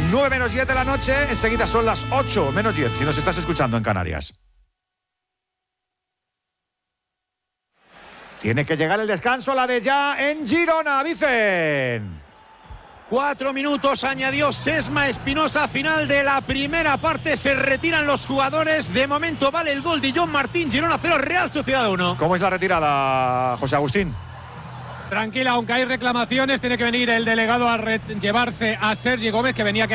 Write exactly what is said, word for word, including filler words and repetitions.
nueve menos diez de la noche, enseguida son las ocho menos diez, si nos estás escuchando en Canarias. Tiene que llegar el descanso, la de ya en Girona, Vicen. Cuatro minutos añadió Sesma Espinosa, final de la primera parte, se retiran los jugadores, de momento vale el gol de John Martín, Girona cero, Real Sociedad uno. ¿Cómo es la retirada, José Agustín? Tranquila, aunque hay reclamaciones, tiene que venir el delegado a llevarse a Sergi Gómez, que venía